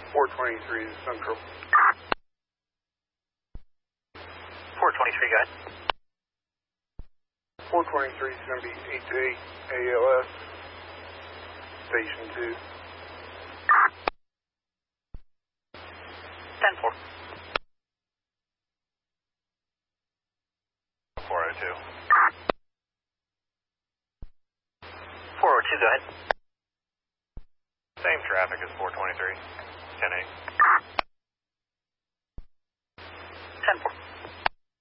423 is Central. 423, guys. 423 is going to be 8 to 8 ALS, Station 2. 10-4. 402. 402, go ahead. Same traffic as 423. 10-8.